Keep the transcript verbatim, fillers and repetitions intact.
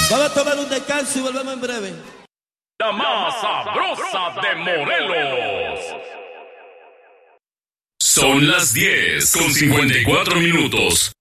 Vamos a tomar un descanso y volvemos en breve. La más sabrosa de Morelos. Son las diez con cincuenta y cuatro minutos.